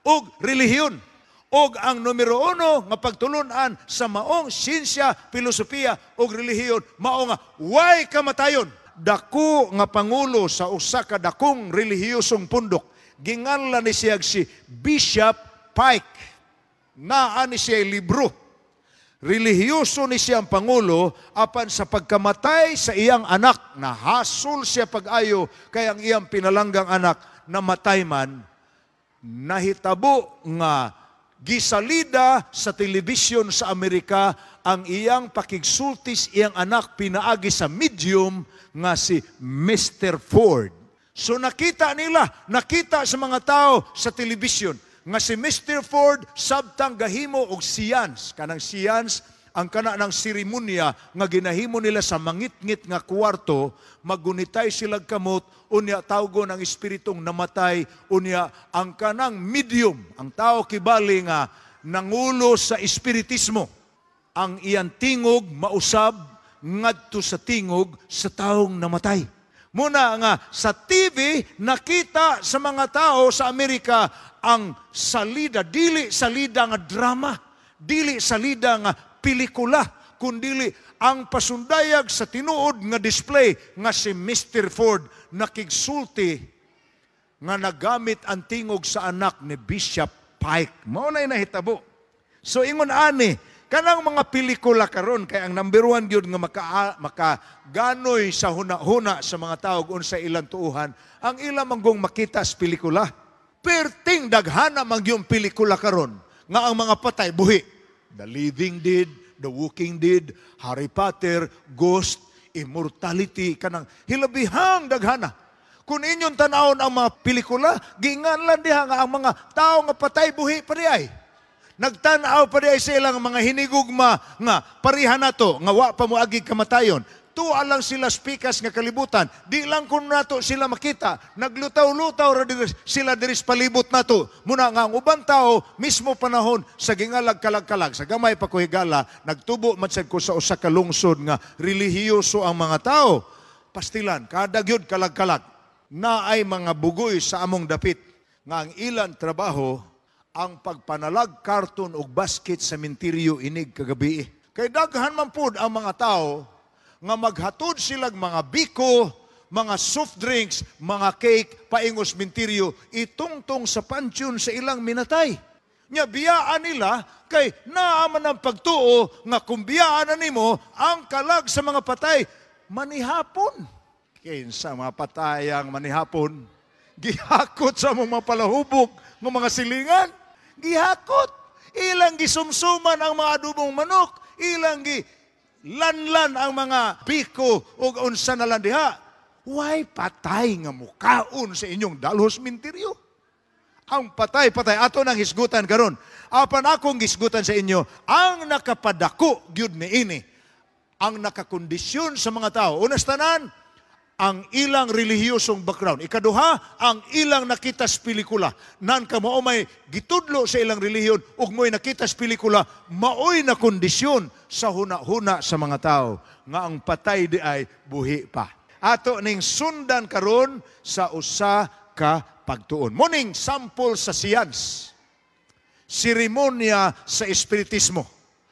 ug relihiyon. Og ang numero uno nga pagtulunan sa maong siyensya, filosofiya ug relihiyon mao nga way kamatayon. Dako nga pangulo sa usa ka dakong relihiyosong pundok, ginganlan ni siya si Bishop Pike. Naa ni siya libro. Relihiyoso ni siyang pangulo apan sa pagkamatay sa iyang anak, nahasol siya pag-ayo kay ang iyang pinalanggang anak namatay man, nahitabo nga gisalida sa telebisyon sa Amerika ang iyang pakigsultis iyang anak pinaagi sa medium nga si Mr. Ford. So nakita sa mga tao sa telebisyon nga si Mr. Ford sabtang gahimo og science, kanang science ang kana ng seremonya nga ginahimo nila sa mangit-ngit nga kwarto, magunitay sila kamot, unya tawgon ang espiritong namatay, unya ang kanang medium, ang tao kibali nga nangulo sa espiritismo, ang iyan tingog mausab ngadto sa tingog sa taong namatay. Muna nga sa TV nakita sa mga tao sa Amerika ang salida, dili salida nga drama, dili salida nga pelikula, kundili ang pasundayag sa tinuod nga display nga si Mr. Ford nakigsulti nga nagamit ang tingog sa anak ni Bishop Pike. Mao nay nahitabo. So ingon ani, kanang mga pelikula karon kay ang number one gyud nga makaganoy sa huna-huna sa mga tao kung sa ilang tuuhan, ang ilang manggong makita sa pelikula. Perting daghana man yung pelikula karon nga ang mga patay buhi. The Living Dead, The Walking Dead, Harry Potter, Ghost, Immortality, kanang hilabihang daghana. Kung inyong tanawon ang mga pelikula, ginganlan diha nga ang mga tao nga patay buhi pa diay. Nagtanaw pa diay sa ilang mga hinigugma nga pariha nato nga wa pa moagi kamatayon. Tuwa lang sila spikas nga kalibutan. Di lang kung nato sila makita. Naglutaw-lutaw sila diris palibot nato. Muna nga ang ubang tao, mismo panahon sa gingalag kalag-kalag, sa gamay pa ko higala, nagtubo matsad ko sa usa ka lungsod nga relihiyoso ang mga tao. Pastilan, kada gyud kalag-kalag, na ay mga bugoy sa among dapit. Nga ang ilang trabaho, ang pagpanalag karton ug basket sa menteryo inig kagabi. Kay daghan man pud ang mga tao nga maghatod silang mga biko, mga soft drinks, mga cake, paingos menteryo, itungtong sa pansyon sa ilang minatay. Nya biyaan nila, kay naaman ang pagtuo, nga kung biyaan na nimo, ang kalag sa mga patay, manihapon. Kinsa mga patayang manihapon, gihakot sa mga palahubog, ng mga silingan, gihakot. Ilang gisumsuman ang mga adubong manok, ilang lanlan ang mga biko o unsa na lang diha. Why patay nga mukaon sa inyong dalhos menteryo? Ang patay-patay, ato nang hisgutan karon. Apan akong hisgutan sa inyo, ang nakapadako gyud niini, ang nakakondisyon sa mga tao. Unas tanan, ang ilang relihiyosong background. Ikaduha, ang ilang nakita sa pelikula. Nan ka mao may gitudlo sa ilang relihiyon ug mo'y nakita sa pelikula, maoy na kondisyon sa huna-huna sa mga tao nga ang patay di ay buhi pa. Ato ning sundan karon sa usa ka pagtuon. Muning sample sa science. Seremonya sa espiritismo.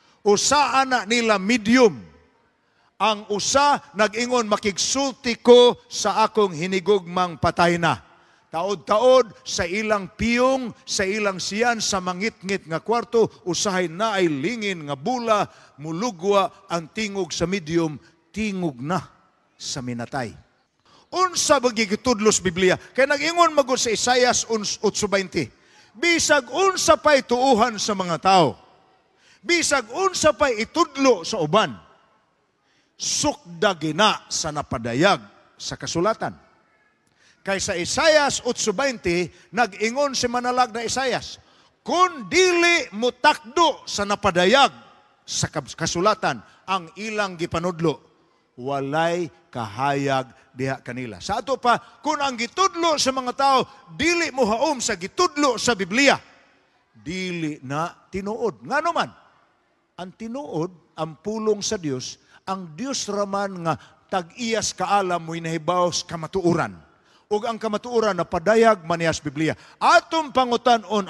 Usa ana nila medium. Ang usa nag-ingon, makigsulti ko sa akong hinigugmang patay na. Taod-taod sa ilang piyong, sa ilang siyan, sa mangit-ngit nga kwarto, usahay na ay lingin nga bula, mulugwa ang tingog sa medium, tingog na sa minatay. Unsa bagigitudlos Biblia? Kaya nag-ingon magod sa Isaias 8:20. Bisag unsa pa'y tuuhan sa mga tao. Bisag unsa pa'y itudlo sa uban. Sukda gina sa napadayag sa kasulatan. Kay sa Isaias 8:20, nag-ingon si manalag na Isaias, kung dili mutakdo sa napadayag sa kasulatan, ang ilang gipanudlo, walay kahayag diha kanila. Sa ato pa, kung ang gitudlo sa mga tao, dili muhaom sa gitudlo sa Biblia, dili na tinuod. Nga naman, ang tinuod, ang pulong sa Dios, ang Dios raman nga tag-iyas kaalam mo'y nahibaos kamatuuran. Ug ang kamatuuran na padayag maniyas Biblia. Atong pangutan-on